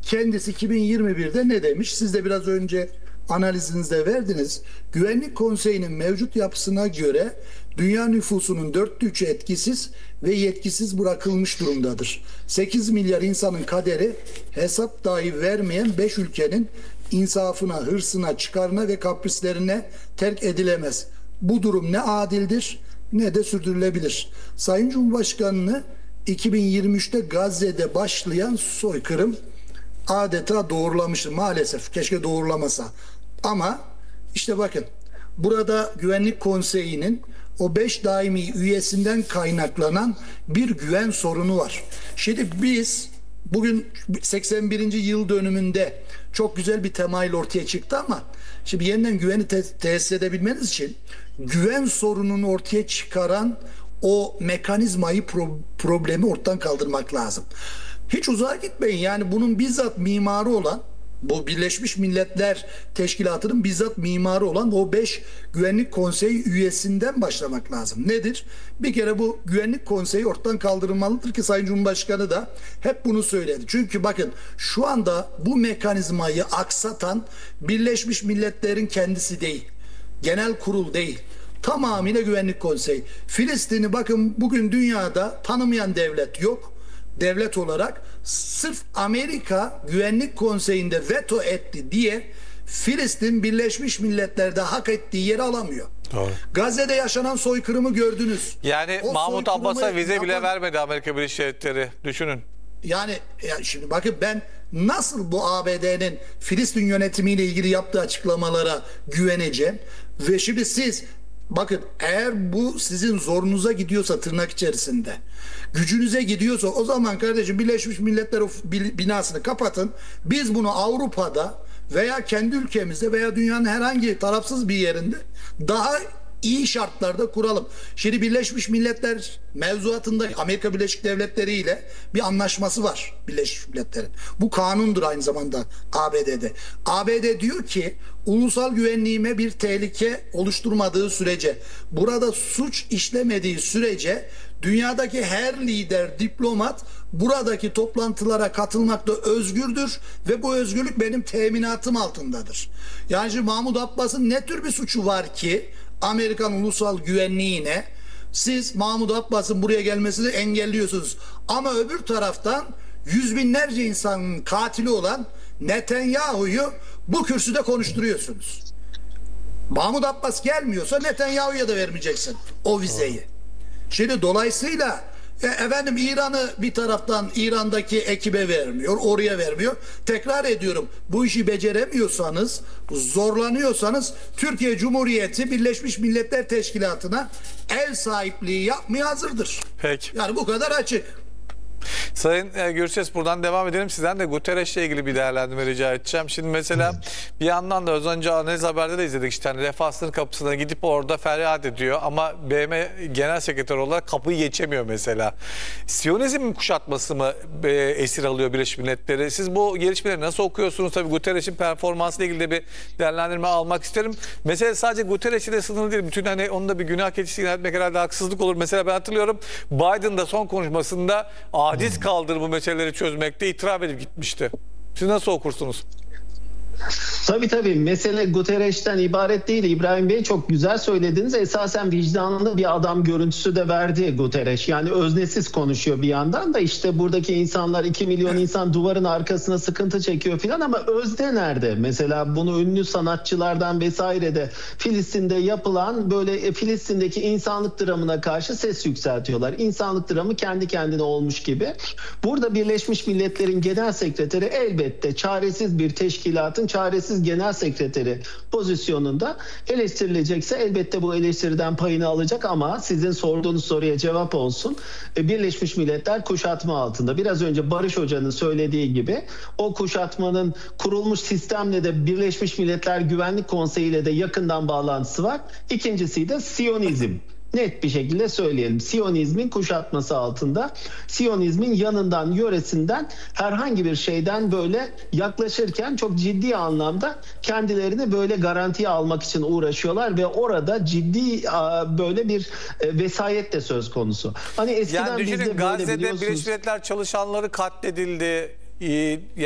kendisi 2021'de ne demiş? Siz de biraz önce analizinizde verdiniz. Güvenlik Konseyi'nin mevcut yapısına göre dünya nüfusunun 4'te 3'ü etkisiz ve yetkisiz bırakılmış durumdadır. 8 milyar insanın kaderi hesap dahi vermeyen 5 ülkenin insafına, hırsına, çıkarına ve kaprislerine terk edilemez. Bu durum ne adildir ne de sürdürülebilir. Sayın Cumhurbaşkanı'nı 2023'te Gazze'de başlayan soykırım adeta doğrulamıştır. Maalesef keşke doğrulamasa. Ama işte bakın, burada Güvenlik Konseyi'nin o 5 daimi üyesinden kaynaklanan bir güven sorunu var. Şimdi biz bugün 81. yıl dönümünde çok güzel bir temayla ortaya çıktı ama şimdi yeniden güveni tesis edebilmeniz için güven sorununu ortaya çıkaran o mekanizmayı, problemi ortadan kaldırmak lazım. Hiç uzağa gitmeyin. Yani bunun bizzat mimarı olan, bu Birleşmiş Milletler Teşkilatı'nın bizzat mimarı olan o 5 Güvenlik Konseyi üyesinden başlamak lazım. Nedir? Bir kere bu Güvenlik Konseyi ortadan kaldırılmalıdır ki Sayın Cumhurbaşkanı da hep bunu söyledi. Çünkü bakın, şu anda bu mekanizmayı aksatan Birleşmiş Milletler'in kendisi değil. Genel kurul değil. Tamamıyla Güvenlik Konseyi. Filistin'i bakın, bugün dünyada tanımayan devlet yok. Devlet olarak sırf Amerika Güvenlik Konseyi'nde veto etti diye Filistin Birleşmiş Milletler'de hak ettiği yeri alamıyor. Doğru. Gazze'de yaşanan soykırımı gördünüz. Yani o Mahmut Abbas'a vize bile vermedi Amerika Birleşik Devletleri. Düşünün. Yani şimdi bakın, ben nasıl bu ABD'nin Filistin yönetimiyle ilgili yaptığı açıklamalara güveneceğim? Ve şimdi siz bakın, eğer bu sizin zorunuza gidiyorsa, tırnak içerisinde gücünüze gidiyorsa, o zaman kardeşim Birleşmiş Milletler binasını kapatın. Biz bunu Avrupa'da veya kendi ülkemizde veya dünyanın herhangi tarafsız bir yerinde daha iyi şartlarda kuralım. Şimdi Birleşmiş Milletler mevzuatında Amerika Birleşik Devletleri ile bir anlaşması var Birleşmiş Milletler'in. Bu kanundur aynı zamanda ABD'de. ABD diyor ki, ulusal güvenliğime bir tehlike oluşturmadığı sürece, burada suç işlemediği sürece dünyadaki her lider, diplomat buradaki toplantılara katılmakta özgürdür ve bu özgürlük benim teminatım altındadır. Yani şimdi Mahmut Abbas'ın ne tür bir suçu var ki Amerikan ulusal güvenliğine siz Mahmut Abbas'ın buraya gelmesini engelliyorsunuz? Ama öbür taraftan yüz binlerce insanın katili olan Netanyahu'yu bu kürsüde konuşturuyorsunuz. Mahmut Abbas gelmiyorsa Netanyahu'ya da vermeyeceksin o vizeyi. Şimdi dolayısıyla efendim, İran'ı bir taraftan İran'daki ekibe vermiyor, oraya vermiyor. Tekrar ediyorum, bu işi beceremiyorsanız, zorlanıyorsanız Türkiye Cumhuriyeti Birleşmiş Milletler Teşkilatı'na ev sahipliği yapmaya hazırdır. Peki. Yani bu kadar açık. Sayın Gürses, buradan devam edelim. Sizden de Guterres'le ilgili bir değerlendirme rica edeceğim. Şimdi mesela bir yandan da az önce Analiz Haber'de de izledik, işte hani Refah sınır kapısına gidip orada feryat ediyor ama BM Genel Sekreteri olarak kapıyı geçemiyor mesela. Siyonizm kuşatması mı esir alıyor Birleşmiş Milletleri? Siz bu gelişmeleri nasıl okuyorsunuz? Tabii Guterres'in performansıyla ilgili de bir değerlendirme almak isterim. Mesela sadece Guterres'e de sınırlı değil. Bütün hani onun da bir günah keçisi ilan etmek herhalde haksızlık olur. Mesela ben hatırlıyorum, Biden da son konuşmasında aciz kaldır bu meseleleri çözmekte itiraf edip gitmişti. Siz nasıl okursunuz? Tabii mesele Guterres'ten ibaret değil. İbrahim Bey, çok güzel söylediniz. Esasen vicdanlı bir adam görüntüsü de verdi Guterres. Yani öznesiz konuşuyor bir yandan da, işte buradaki insanlar, 2 milyon insan duvarın arkasına sıkıntı çekiyor filan, ama özde nerede? Mesela bunu ünlü sanatçılardan vesaire de Filistin'de yapılan böyle Filistin'deki insanlık dramına karşı ses yükseltiyorlar. İnsanlık dramı kendi kendine olmuş gibi. Burada Birleşmiş Milletler'in Genel Sekreteri elbette çaresiz bir teşkilatın çaresiz genel sekreteri pozisyonunda eleştirilecekse elbette bu eleştiriden payını alacak, ama sizin sorduğunuz soruya cevap olsun. Birleşmiş Milletler kuşatma altında. Biraz önce Barış Hoca'nın söylediği gibi o kuşatmanın kurulmuş sistemle de Birleşmiş Milletler Güvenlik Konseyi ile de yakından bağlantısı var. İkincisi de Siyonizm. Net bir şekilde söyleyelim. Siyonizmin kuşatması altında, Siyonizmin yanından, yöresinden herhangi bir şeyden böyle yaklaşırken çok ciddi anlamda kendilerini böyle garantiye almak için uğraşıyorlar ve orada ciddi böyle bir vesayet de söz konusu. Hani eskiden yani düşünün, bizde böyle Gazze'de biliyorsunuz, Birleşmiş Milletler çalışanları katledildi.